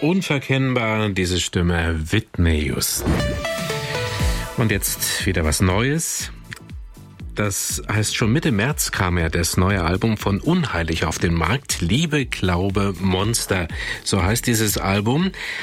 Unverkennbar, diese Stimme Whitney Houston. Und jetzt wieder was Neues. Das heißt, schon Mitte März kam ja das neue Album von Unheilig auf den Markt. Liebe, Glaube, Monster. So heißt dieses Album.